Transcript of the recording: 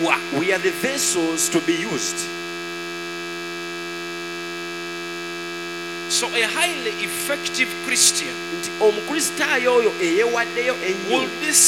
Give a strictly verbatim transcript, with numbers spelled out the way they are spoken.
We are the vessels to be used. So a highly effective Christian Nti omukristaayo oyo eyeewaddeyo ennyo will be